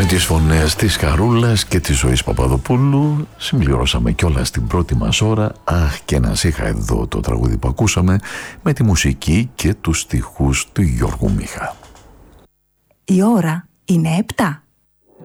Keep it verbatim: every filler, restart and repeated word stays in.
Με τις φωνές της Χαρούλας και της Ζωής Παπαδοπούλου συμπληρώσαμε κιόλας την πρώτη μας ώρα. Αχ, και να είχα εδώ το τραγούδι που ακούσαμε με τη μουσική και τους στιχούς του Γιώργου Μίχα. Η ώρα είναι επτά.